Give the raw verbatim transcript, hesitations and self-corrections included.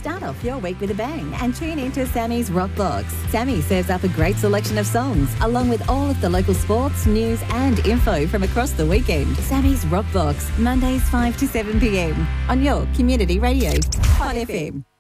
Start off your week with a bang and tune into Sammy's Rock Box. Sammy serves up a great selection of songs, along with all of the local sports, news and info from across the weekend. Sammy's Rock Box, Mondays five to seven p m on your community radio, Hot F M.